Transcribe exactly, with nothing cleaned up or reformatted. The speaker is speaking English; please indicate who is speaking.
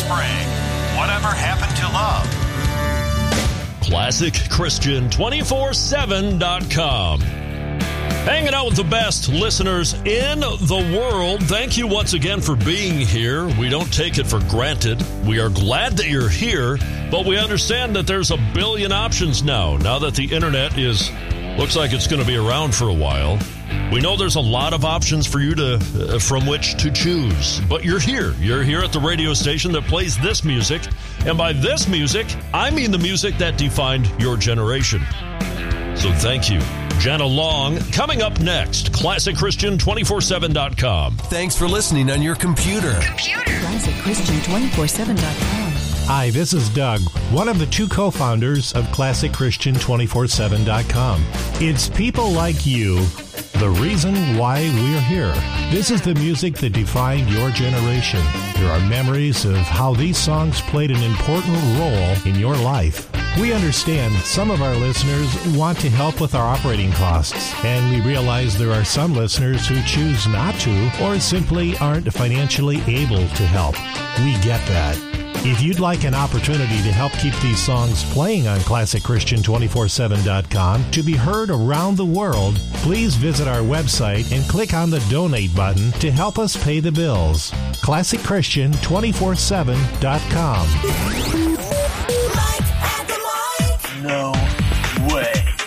Speaker 1: Sprague. Whatever Happened to Love?
Speaker 2: Classic Christian two four seven dot com. Hanging out with the best listeners in the world. Thank you once again for being here. We don't take it for granted. We are glad that you're here, but we understand that there's a billion options now. Now that the internet is, looks like it's going to be around for a while. We know there's a lot of options for you to, uh, from which to choose. But you're here. You're here at the radio station that plays this music. And by this music, I mean the music that defined your generation. So thank you. Jenna Long, coming up next, Classic Christian two four seven dot com.
Speaker 3: Thanks for listening on your computer.
Speaker 4: Computer. Classic Christian two four seven dot com.
Speaker 5: Hi, this is Doug, one of the two co-founders of Classic Christian two four seven dot com. It's people like you, the reason why we're here. This is the music that defined your generation. There are memories of how these songs played an important role in your life. We understand some of our listeners want to help with our operating costs, and we realize there are some listeners who choose not to or simply aren't financially able to help. We get that. If you'd like an opportunity to help keep these songs playing on Classic Christian two four seven dot com to be heard around the world, please visit our website and click on the donate button to help us pay the bills. Classic Christian two four seven dot com.